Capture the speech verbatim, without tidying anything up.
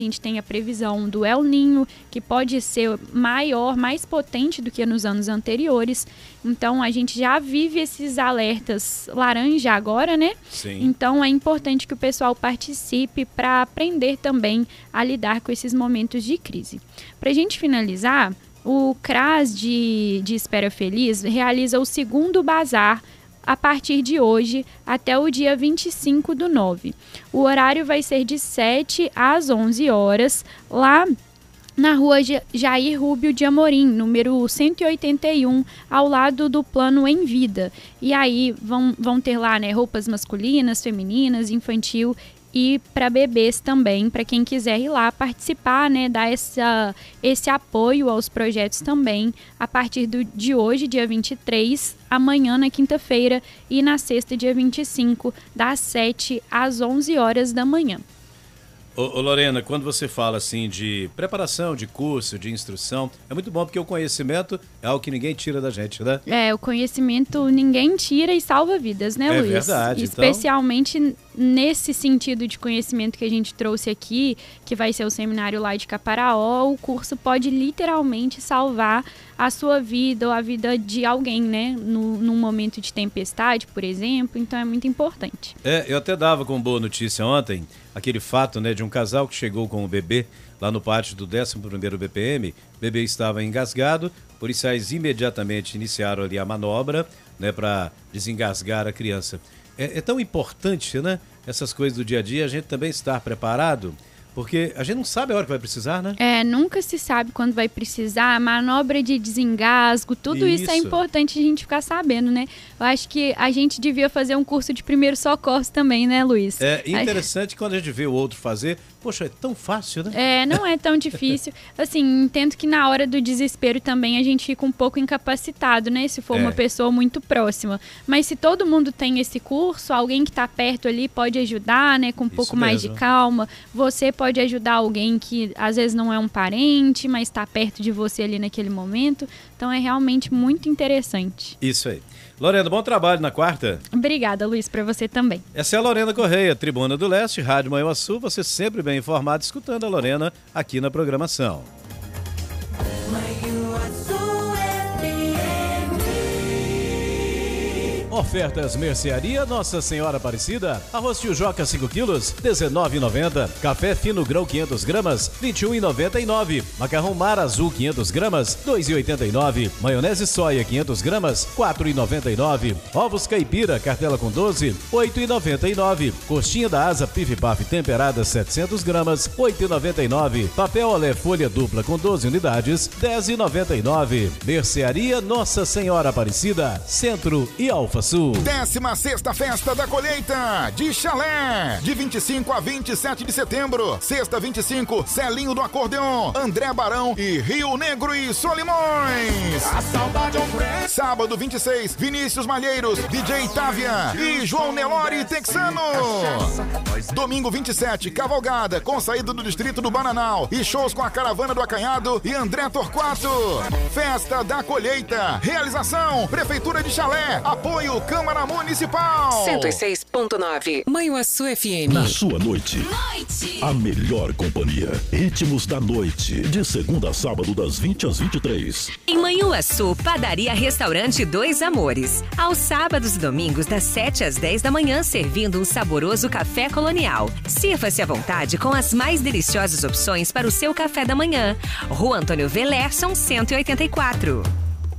A gente tem a previsão do El Niño, que pode ser maior, mais potente do que nos anos anteriores. Então, a gente já vive esses alertas laranja agora, né? Sim. Então, é importante que o pessoal participe para aprender também a lidar com esses momentos de crise. Para a gente finalizar, o CRAS de, de Espera Feliz realiza o segundo bazar a partir de hoje até o dia vinte e cinco do nove. O horário vai ser de sete às onze horas, lá na rua Jair Rubio de Amorim, número cento e oitenta e um, ao lado do Plano Em Vida. E aí vão, vão ter lá, né, roupas masculinas, femininas, infantil e para bebês também, para quem quiser ir lá participar, né, dar essa, esse apoio aos projetos também, a partir do, de hoje, dia vinte e três, amanhã na quinta-feira e na sexta, dia vinte e cinco, das sete às onze horas da manhã. Ô, ô Lorena, quando você fala assim de preparação, de curso, de instrução, é muito bom porque o conhecimento é algo que ninguém tira da gente, né? É, o conhecimento ninguém tira e salva vidas, né, é Luiz? É verdade. Especialmente então... nesse sentido de conhecimento que a gente trouxe aqui, que vai ser o seminário lá de Caparaó, o curso pode literalmente salvar a sua vida ou a vida de alguém, né? No, num momento de tempestade, por exemplo, então é muito importante. É, eu até dava como boa notícia ontem, aquele fato, né, de um casal que chegou com o bebê lá no pátio do décimo primeiro B P M, o bebê estava engasgado, policiais imediatamente iniciaram ali a manobra, né, para desengasgar a criança. É, é tão importante, né, essas coisas do dia a dia, a gente também estar preparado, porque a gente não sabe a hora que vai precisar, né? É, nunca se sabe quando vai precisar, manobra de desengasgo, tudo isso, isso é importante a gente ficar sabendo, né? Eu acho que a gente devia fazer um curso de primeiros socorros também, né, Luiz? É interessante quando a gente vê o outro fazer, poxa, é tão fácil, né? É, não é tão difícil. Assim, entendo que na hora do desespero também a gente fica um pouco incapacitado, né? Se for é. uma pessoa muito próxima. Mas se todo mundo tem esse curso, alguém que está perto ali pode ajudar, né? Com um Isso pouco mesmo. mais de calma. Você pode ajudar alguém que às vezes não é um parente, mas está perto de você ali naquele momento. Então é realmente muito interessante. Isso aí. Lorena, bom trabalho na quarta. Obrigada, Luiz, para você também. Essa é a Lorena Correia, Tribuna do Leste, Rádio Manhuaçu. Você sempre bem informado, escutando a Lorena aqui na programação. Ofertas Mercearia Nossa Senhora Aparecida. Arroz Tijuca cinco quilos, dezenove reais e noventa centavos. Café fino grão quinhentas gramas, vinte e um reais e noventa e nove centavos. Macarrão Mar Azul quinhentas gramas, dois reais e oitenta e nove centavos. Maionese soia quinhentas gramas, quatro reais e noventa e nove centavos. Ovos caipira, cartela com doze, oito reais e noventa e nove centavos. Coxinha da asa Pif Paf temperada setecentas gramas, oito reais e noventa e nove centavos. Papel Olé folha dupla com doze unidades, dez reais e noventa e nove centavos. Mercearia Nossa Senhora Aparecida, Centro e Alfa Sul. décima sexta Festa da Colheita de Chalé, de vinte e cinco a vinte e sete de setembro. Sexta vinte e cinco, Celinho do Acordeon, André Barão e Rio Negro e Solimões. A saudade é um pré. Sábado vinte e seis, Vinícius Malheiros, D J Távia e João Nelore Texano. Domingo vinte e sete, Cavalgada com saída do distrito do Bananal e shows com a Caravana do Acanhado e André Torquato. Festa da Colheita, realização Prefeitura de Chalé, apoio Câmara Municipal. cento e seis ponto nove Manhuaçu F M. Na sua noite, noite, a melhor companhia. Ritmos da noite, de segunda a sábado das vinte às vinte e três. Em Manhuaçu, Padaria Restaurante Dois Amores. Aos sábados e domingos das sete às dez da manhã, servindo um saboroso café colonial. Sirva-se à vontade com as mais deliciosas opções para o seu café da manhã. Rua Antônio Velerson, cento e oitenta e quatro.